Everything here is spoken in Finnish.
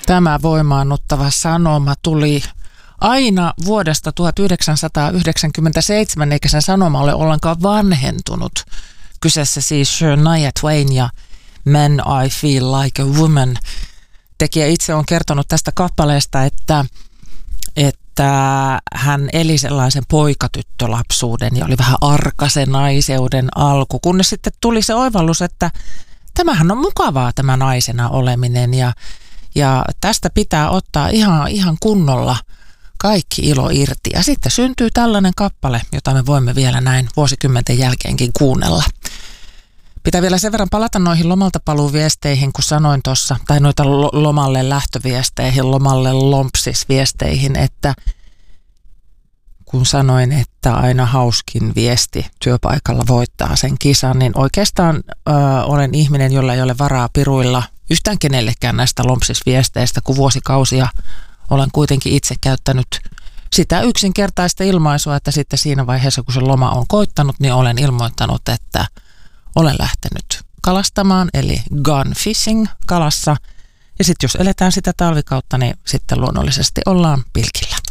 Tämä voimaannuttava sanoma tuli aina vuodesta 1997, eikä sen sanoma ole ollenkaan vanhentunut. Kyseessä siis Shania Twain ja Man I Feel Like a Woman. Tekijä itse on kertonut tästä kappaleesta, että hän eli sellaisen poikatyttölapsuuden ja oli vähän arka se naiseuden alku, kunnes sitten tuli se oivallus, että tämähän on mukavaa tämä naisena oleminen ja tästä pitää ottaa ihan kunnolla kaikki ilo irti. Ja sitten syntyy tällainen kappale, jota me voimme vielä näin vuosikymmenten jälkeenkin kuunnella. Pitää vielä sen verran palata noihin lomalta paluuviesteihin, kun sanoin tuossa, tai noita lomalle lähtöviesteihin, lomalle lompsisviesteihin, että kun sanoin, että aina hauskin viesti työpaikalla voittaa sen kisan, niin oikeastaan olen ihminen, jolla ei ole varaa piruilla yhtään kenellekään näistä lompsisviesteistä, kun vuosikausia olen kuitenkin itse käyttänyt sitä yksinkertaista ilmaisua, että sitten siinä vaiheessa, kun se loma on koittanut, niin olen ilmoittanut, että olen lähtenyt kalastamaan, eli gone fishing kalassa. Ja sitten jos eletään sitä talvikautta, niin sitten luonnollisesti ollaan pilkillä.